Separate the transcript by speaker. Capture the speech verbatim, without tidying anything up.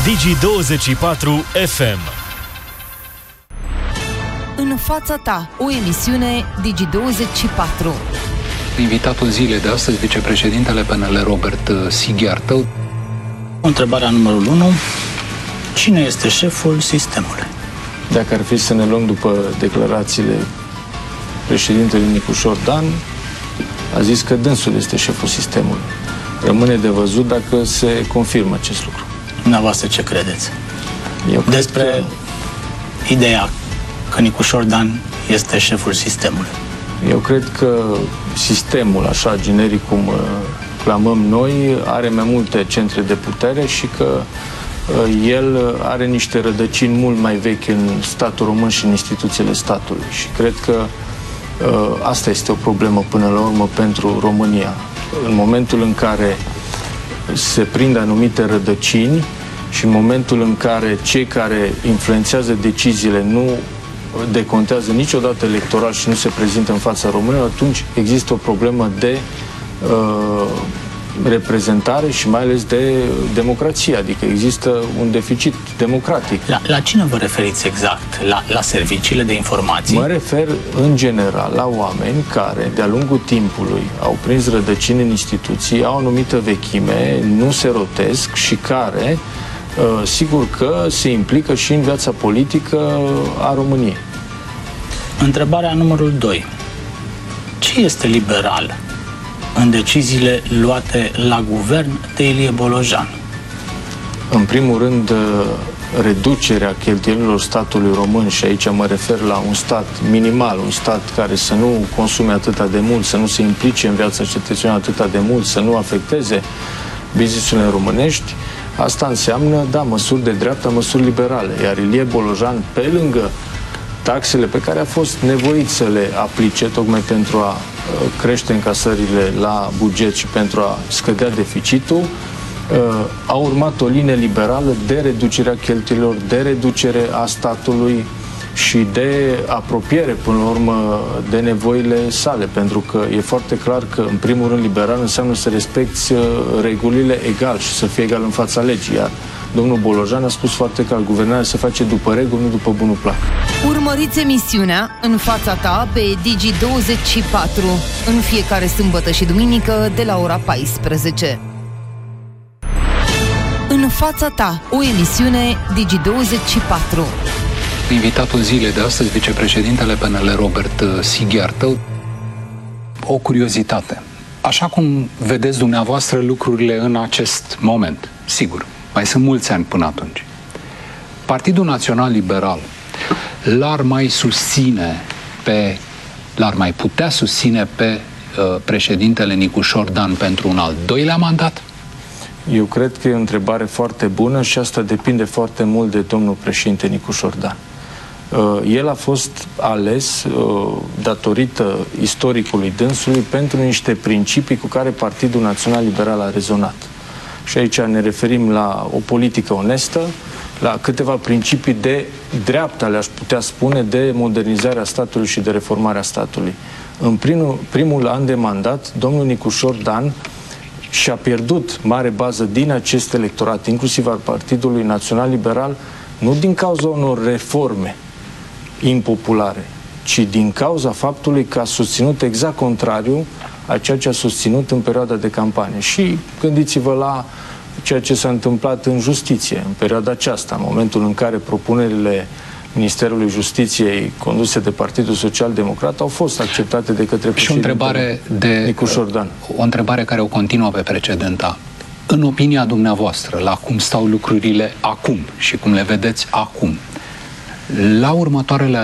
Speaker 1: Digi douăzeci și patru F M.
Speaker 2: În fața ta, o emisiune Digi douăzeci și patru.
Speaker 3: Invitatul zilei de astăzi, vicepreședintele P N L, Robert Sighiartău.
Speaker 4: Întrebarea numărul unu. Cine este șeful sistemului?
Speaker 5: Dacă ar fi să ne luăm după declarațiile președintelui Nicușor Dan, a zis că dânsul este șeful sistemului. Rămâne de văzut dacă se confirmă acest lucru.
Speaker 4: Dumneavoastră ce credeți?
Speaker 5: Eu cred
Speaker 4: Despre
Speaker 5: că...
Speaker 4: ideea că Nicușor Dan este șeful sistemului.
Speaker 5: Eu cred că sistemul, așa generic cum uh, clamăm noi, are mai multe centre de putere și că uh, el are niște rădăcini mult mai vechi în statul român și în instituțiile statului. Și cred că uh, asta este o problemă până la urmă pentru România. În momentul în care se prind anumite rădăcini și în momentul în care cei care influențează deciziile nu decontează niciodată electoral și nu se prezintă în fața românilor, atunci există o problemă de uh, reprezentare și mai ales de democrație, adică există un deficit democratic.
Speaker 4: La, la cine vă referiți exact? La, la serviciile de informații?
Speaker 5: Mă refer în general la oameni care de-a lungul timpului au prins rădăcini în instituții, au o anumită vechime, nu se rotesc și care Uh, sigur că se implică și în viața politică a României.
Speaker 4: Întrebarea numărul doi. Ce este liberal în deciziile luate la guvern de Ilie Bolojan?
Speaker 5: În primul rând, reducerea cheltuielilor statului român, și aici mă refer la un stat minimal, un stat care să nu consume atâta de mult, să nu se implice în viața cetățenilor atâta de mult, să nu afecteze business-urile românești. Asta înseamnă, da, măsuri de dreapta, măsuri liberale. Iar Ilie Bolojan, pe lângă taxele pe care a fost nevoit să le aplice, tocmai pentru a crește încasările la buget și pentru a scădea deficitul, a urmat o linie liberală de reducerea cheltuielilor, de reducere a statului și de apropiere, până la urmă, de nevoile sale. Pentru că e foarte clar că, în primul rând, liberal înseamnă să respecti regulile egal și să fie egal în fața legii. Iar domnul Bolojan a spus foarte clar, guvernarea se face după reguli, nu după bunul plac.
Speaker 2: Urmăriți emisiunea În fața ta pe Digi douăzeci și patru în fiecare sâmbătă și duminică de la ora paisprezece. În fața ta, o emisiune Digi douăzeci și patru.
Speaker 3: Invitatul zilei de astăzi, vicepreședintele P N L, Robert Sighiartău. O curiozitate. Așa cum vedeți dumneavoastră lucrurile în acest moment, sigur, mai sunt mulți ani până atunci, Partidul Național Liberal l-ar mai susține pe, l-ar mai putea susține pe uh, președintele Nicușor Dan pentru un al doilea mandat?
Speaker 5: Eu cred că e o întrebare foarte bună și asta depinde foarte mult de domnul președinte Nicușor Dan. El a fost ales datorită istoricului dânsului pentru niște principii cu care Partidul Național Liberal a rezonat. Și aici ne referim la o politică onestă, la câteva principii de dreapta, le-aș putea spune, de modernizarea statului și de reformarea statului. În primul, primul an de mandat, domnul Nicușor Dan și-a pierdut mare bază din acest electorat, inclusiv al Partidului Național Liberal, nu din cauza unor reforme impopulare, ci din cauza faptului că a susținut exact contrariu a ceea ce a susținut în perioada de campanie. Și gândiți-vă la ceea ce s-a întâmplat în justiție în perioada aceasta, în momentul în care propunerile Ministerului Justiției conduse de Partidul Social Democrat au fost acceptate de către
Speaker 3: și o întrebare de
Speaker 5: Nicușor Dan.
Speaker 3: O întrebare care o continuă pe precedenta. În opinia dumneavoastră, la cum stau lucrurile acum și cum le vedeți acum, la următoarele